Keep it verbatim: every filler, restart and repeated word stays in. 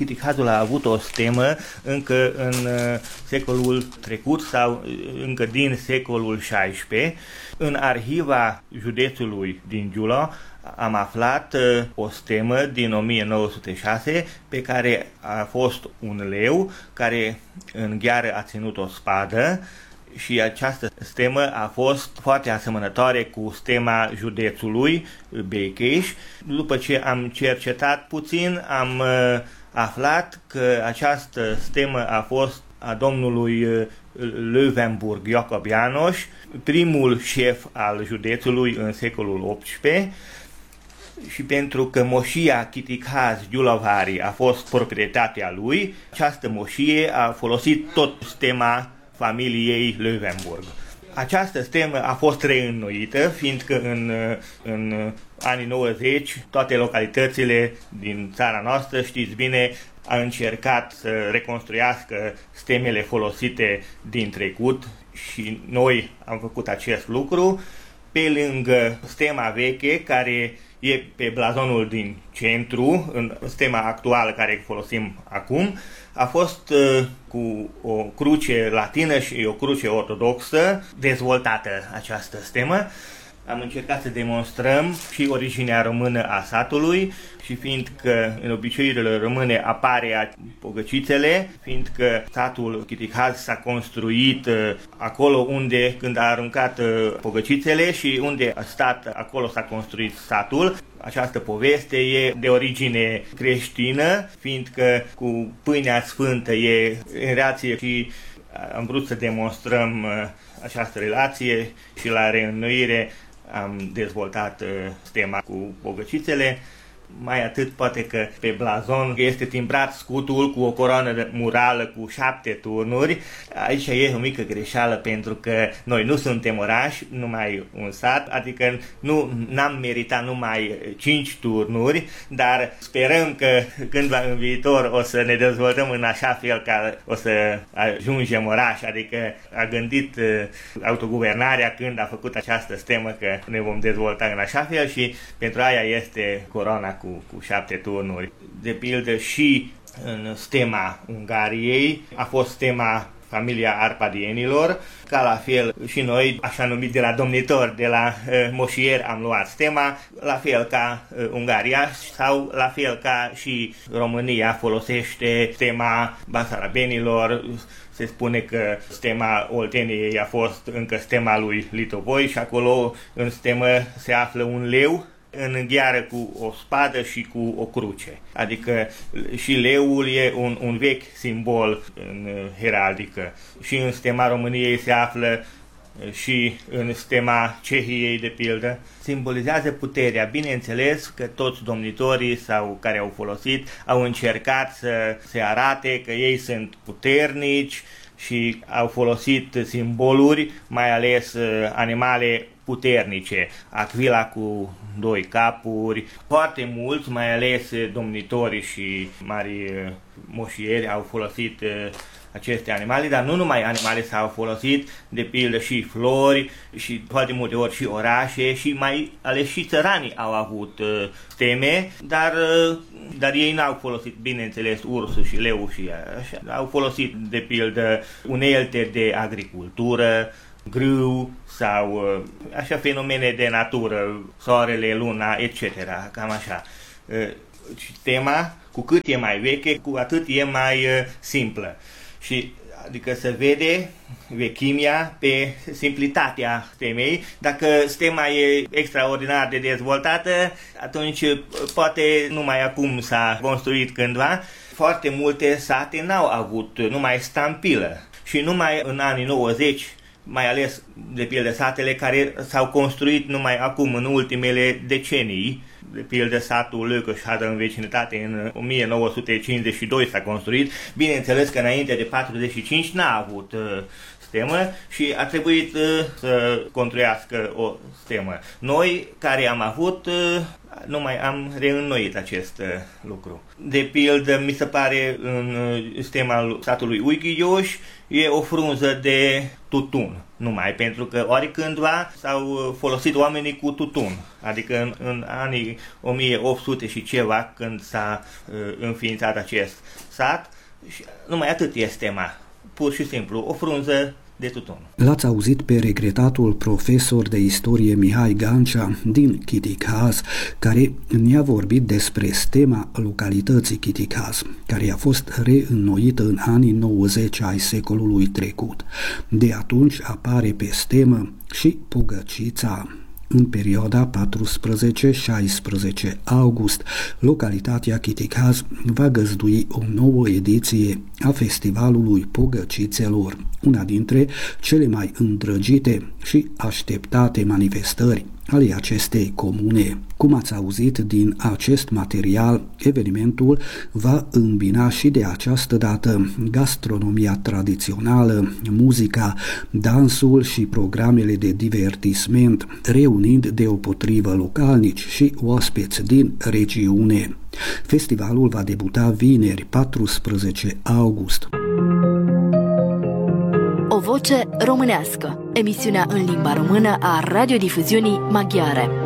Chitichazul a avut o stemă încă în secolul trecut sau încă din secolul șaisprezece. În arhiva județului din Giulă am aflat o stemă din o mie nouă sute șase pe care a fost un leu care în gheară a ținut o spadă și această stemă a fost foarte asemănătoare cu stema județului Békés. După ce am cercetat puțin, am aflat că această stemă a fost a domnului Löwenburg Iacob János, primul șef al județului în secolul optsprezece, și pentru că moșia Chitikhaz Gyulavári a fost proprietatea lui, această moșie a folosit tot stema familiei Löwenburg. Această stemă a fost reînnoită, fiindcă în, în anii nouăzeci toate localitățile din țara noastră, știți bine, a încercat să reconstruiască stemele folosite din trecut și noi am făcut acest lucru. Pe lângă stema veche, care e pe blazonul din centru, în stema actuală care folosim acum, a fost uh, cu o cruce latină și o cruce ortodoxă dezvoltată această stemă. Am încercat să demonstrăm și originea română a satului și fiindcă în obiceiurile române apare pogăcițele, fiindcă satul Chitikhaz s-a construit acolo unde când a aruncat pogăcițele și unde a stat, acolo s-a construit satul. Această poveste e de origine creștină, fiindcă cu pâinea sfântă e în relație și am vrut să demonstrăm această relație și la reînnoire am dezvoltat uh, stema cu bogăcițele. Mai atât, poate că pe blazon este timbrat scutul cu o coroană murală cu șapte turnuri. Aici e o mică greșeală pentru că noi nu suntem oraș, numai un sat, adică nu n-am meritat numai cinci turnuri, dar sperăm că cândva în viitor o să ne dezvoltăm în așa fel ca o să ajungem oraș, adică a gândit uh, autoguvernarea când a făcut această stemă că ne vom dezvolta în așa fel și pentru aia este coroana Cu, cu șapte turnuri. De pildă și în stema Ungariei a fost stema familia Arpadienilor, ca la fel și noi, așa numit de la domnitor, de la uh, moșier am luat stema, la fel ca uh, Ungaria sau la fel ca și România folosește stema Basarabenilor. Se spune că stema Olteniei a fost încă stema lui Litovoi și acolo în stemă se află un leu în gheară cu o spadă și cu o cruce. Adică și leul e un, un vechi simbol în heraldică. Și în stema României se află și în stema Cehiei, de pildă. Simbolizează puterea. Bineînțeles că toți domnitorii sau care au folosit au încercat să se arate că ei sunt puternici și au folosit simboluri, mai ales animale puternice, Aquila cu doi capuri. Foarte mulți, mai ales domnitorii și mari moșieri, au folosit aceste animale, dar nu numai animale s-au folosit, de pildă și flori și foarte multe ori și orașe și mai ales și țăranii au avut uh, teme, dar, uh, dar ei n-au folosit, bineînțeles, ursul și leu și așa. Au folosit, de pildă, unelte de agricultură, grâu sau uh, așa fenomene de natură, soarele, luna, et cetera. Cam așa. Uh, și tema, cu cât e mai veche, cu atât e mai uh, simplă. Și adică se vede vechimea pe simplitatea stemei. Dacă stema e extraordinar de dezvoltată, atunci poate numai acum s-a construit cândva. Foarte multe sate n-au avut numai stampilă și numai în anii nouăzeci, mai ales de pildă satele care s-au construit numai acum în ultimele decenii. De pildă satul Lőkös-Hadar în vecinătate în o mie nouă sute cincizeci și doi s-a construit. Bineînțeles că înainte de patruzeci și cinci n-a avut uh, stemă și a trebuit să construiască o stemă. Noi, care am avut, nu mai am reînnoit acest lucru. De pildă, mi se pare în stema satului Uighioș e o frunză de tutun, numai pentru că oricândva s-au folosit oamenii cu tutun, adică în, în anii o mie opt sute și ceva, când s-a uh, înființat acest sat, și numai atât este tema, pur și simplu, o frunză de tutun. L-ați auzit pe regretatul profesor de istorie Mihai Gancea din Chitikhaz, care ne-a vorbit despre stema localității Chitikhaz, care a fost reînnoită în anii nouăzeci ai secolului trecut. De atunci apare pe stemă și Pugăcița. În perioada paisprezece șaisprezece august, localitatea Chitikhaz va găzdui o nouă ediție a Festivalului Pugăcițelor, una dintre cele mai îndrăgite și așteptate manifestări ale acestei comune. Cum ați auzit din acest material, evenimentul va îmbina și de această dată gastronomia tradițională, muzica, dansul și programele de divertisment, reunind deopotrivă localnici și oaspeți din regiune. Festivalul va debuta vineri, paisprezece august. O voce românească, emisiunea în limba română a radiodifuziunii maghiare.